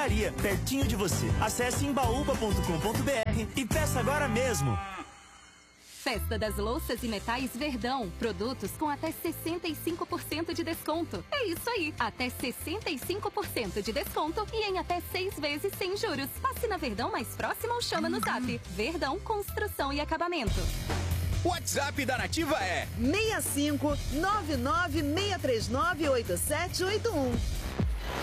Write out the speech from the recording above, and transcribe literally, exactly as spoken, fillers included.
Drogaria, pertinho de você. Acesse embaúba ponto com ponto br e peça agora mesmo. Festa das Louças e Metais Verdão. Produtos com até sessenta e cinco por cento de desconto. É isso aí, até sessenta e cinco por cento de desconto e em até seis vezes sem juros. Passe na Verdão mais próxima ou chama no Zap. Verdão Construção e Acabamento. O WhatsApp da Nativa é seis cinco nove nove seis três nove oito sete oito um.